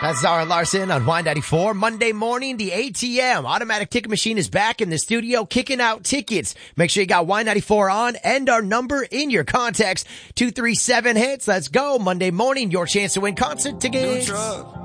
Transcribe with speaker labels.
Speaker 1: That's Zara Larson on Y94. Monday morning, the ATM, automatic ticket machine, is back in the studio kicking out tickets. Make sure you got Y94 on and our number in your contacts, 237 hits. Let's go. Monday morning, your chance to win concert tickets.